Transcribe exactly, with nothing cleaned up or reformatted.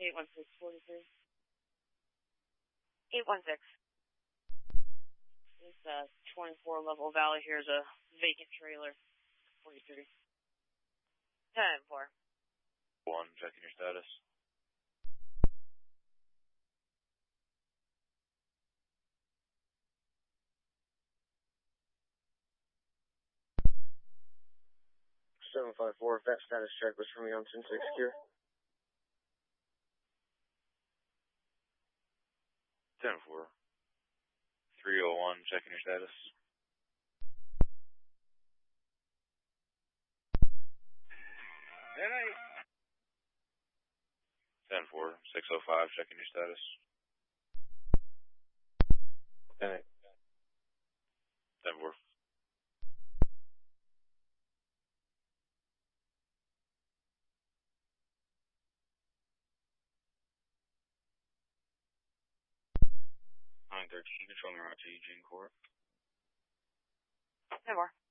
eight one six forty-three. eight one six. This uh, twenty-four level valley here is a vacant trailer. forty-three. ten four. one, checking your status. seven five four, vet status check was from Youngton six secure. ten four. three oh one, checking your status. ten eight. ten four, six oh five, checking your status. ten eight. ten four. nine thirteen, controlling route to Eugene Court. ten four.